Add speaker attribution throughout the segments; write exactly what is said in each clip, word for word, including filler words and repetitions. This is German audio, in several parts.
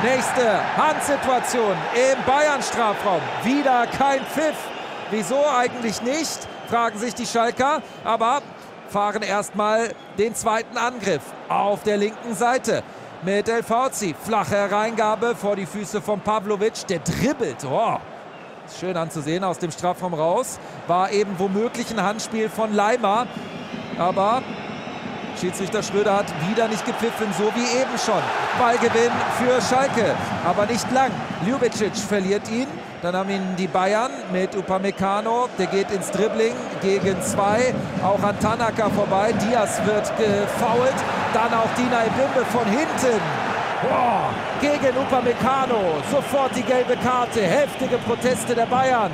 Speaker 1: Nächste Handsituation im Bayern-Strafraum. Wieder kein Pfiff. Wieso eigentlich nicht, fragen sich die Schalker. Aber fahren erstmal den zweiten Angriff auf der linken Seite. Mit El Fauzi. Flache Hereingabe vor die Füße von Pavlovic. Der dribbelt. Oh, ist schön anzusehen aus dem Strafraum raus. War eben womöglich ein Handspiel von Leimer. Aber Schiedsrichter Schröder hat wieder nicht gepfiffen, so wie eben schon. Ballgewinn für Schalke, aber nicht lang. Ljubicic verliert ihn. Dann haben ihn die Bayern mit Upamecano. Der geht ins Dribbling gegen zwei. Auch an Tanaka vorbei. Diaz wird gefoult. Dann auch Dina Ebimbe von hinten. Boah, gegen Upamecano. Sofort die gelbe Karte. Heftige Proteste der Bayern.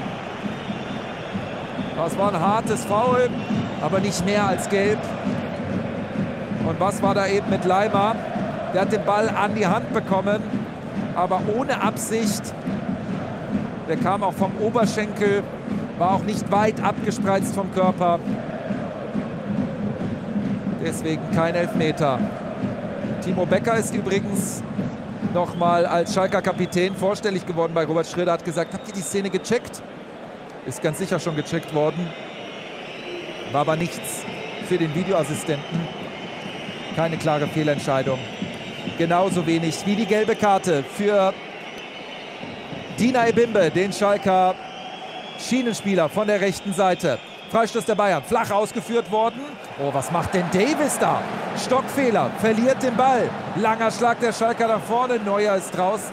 Speaker 1: Das war ein hartes Foul, aber nicht mehr als gelb. Und was war da eben mit Leimer? Der hat den Ball an die Hand bekommen, aber ohne Absicht. Der kam auch vom Oberschenkel, war auch nicht weit abgespreizt vom Körper. Deswegen kein Elfmeter. Timo Becker ist übrigens nochmal als Schalker Kapitän vorstellig geworden bei Robert Schröder. Hat gesagt, habt ihr die Szene gecheckt? Ist ganz sicher schon gecheckt worden. War aber nichts für den Videoassistenten. Keine klare Fehlentscheidung. Genauso wenig wie die gelbe Karte für Dina Ebimbe, den Schalker Schienenspieler von der rechten Seite. Freistoß der Bayern, flach ausgeführt worden. Oh, was macht denn Davis da? Stockfehler, verliert den Ball. Langer Schlag der Schalker nach vorne, Neuer ist draußen.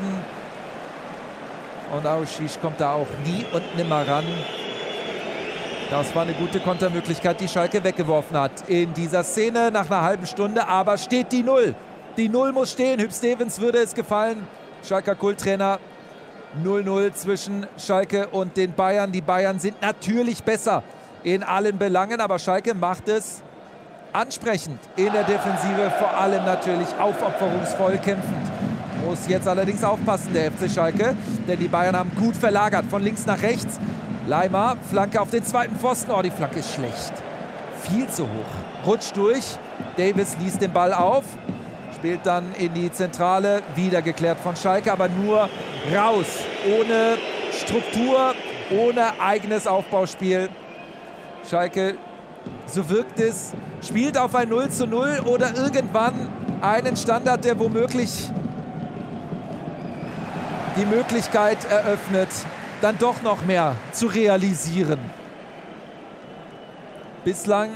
Speaker 1: Und Auschwitz kommt da auch nie und nimmer ran. Das war eine gute Kontermöglichkeit, die Schalke weggeworfen hat in dieser Szene nach einer halben Stunde. Aber steht die Null. Die Null muss stehen. Hüb Stevens würde es gefallen. Schalker Kulttrainer. null null zwischen Schalke und den Bayern. Die Bayern sind natürlich besser in allen Belangen, aber Schalke macht es ansprechend in der Defensive, vor allem natürlich aufopferungsvoll kämpfend. Muss jetzt allerdings aufpassen, der F C Schalke, denn die Bayern haben gut verlagert, von links nach rechts. Leimer, Flanke auf den zweiten Pfosten. Oh, die Flanke ist schlecht. Viel zu hoch. Rutscht durch. Davis liest den Ball auf. Spielt dann in die Zentrale. Wieder geklärt von Schalke, aber nur raus. Ohne Struktur, ohne eigenes Aufbauspiel. Schalke, so wirkt es, spielt auf ein null zu null oder irgendwann einen Standard, der womöglich die Möglichkeit eröffnet, dann doch noch mehr zu realisieren. Bislang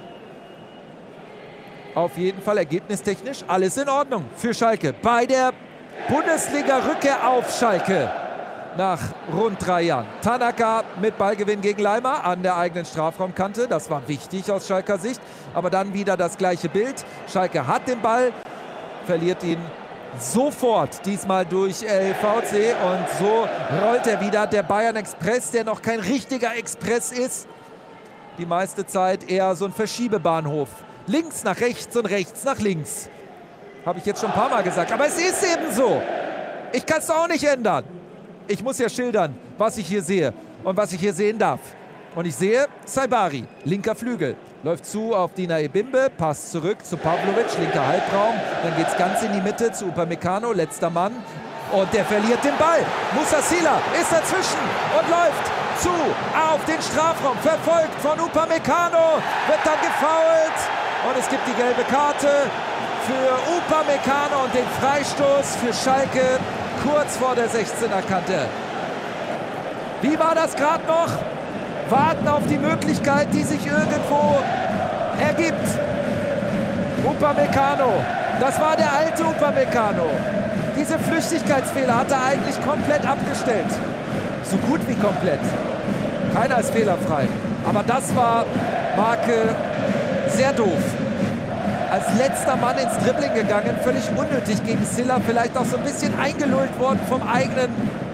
Speaker 1: auf jeden Fall ergebnistechnisch alles in Ordnung für Schalke. Bei der Bundesliga-Rückkehr auf Schalke nach rund drei Jahren. Tanaka mit Ballgewinn gegen Leimer an der eigenen Strafraumkante. Das war wichtig aus Schalker Sicht. Aber dann wieder das gleiche Bild. Schalke hat den Ball, verliert ihn sofort, diesmal durch El Fauzi, und so rollt er wieder. Der Bayern Express, der noch kein richtiger Express ist, die meiste Zeit eher so ein Verschiebebahnhof. Links nach rechts und rechts nach links. Habe ich jetzt schon ein paar Mal gesagt, aber es ist eben so. Ich kann es auch nicht ändern. Ich muss ja schildern, was ich hier sehe und was ich hier sehen darf. Und ich sehe Saibari, linker Flügel. Läuft zu auf Dina Ebimbe, passt zurück zu Pavlovic, linker Halbraum. Dann geht es ganz in die Mitte zu Upamecano, letzter Mann. Und der verliert den Ball. Musa Sila ist dazwischen und läuft zu auf den Strafraum. Verfolgt von Upamecano, wird dann gefoult. Und es gibt die gelbe Karte für Upamecano und den Freistoß für Schalke kurz vor der sechzehner Kante. Wie war das gerade noch? Warten auf die Möglichkeit, die sich irgendwo ergibt. Upamecano, das war der alte Upamecano. Diese Flüchtigkeitsfehler hat er eigentlich komplett abgestellt. So gut wie komplett. Keiner ist fehlerfrei. Aber das war, Marke, sehr doof. Als letzter Mann ins Dribbling gegangen, völlig unnötig gegen Silla, vielleicht auch so ein bisschen eingelullt worden vom eigenen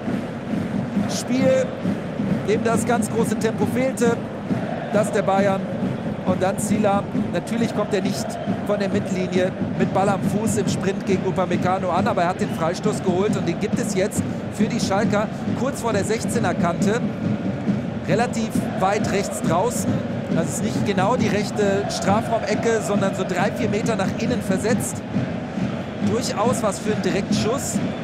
Speaker 1: Spiel, dem das ganz große Tempo fehlte, das der Bayern. Und dann Silla, natürlich kommt er nicht von der Mittellinie mit Ball am Fuß im Sprint gegen Upamecano an, aber er hat den Freistoß geholt und den gibt es jetzt für die Schalker kurz vor der sechzehner Kante, relativ weit rechts draußen. Das ist nicht genau die rechte Strafraumecke, sondern so drei, vier Meter nach innen versetzt. Durchaus was für einen Direktschuss.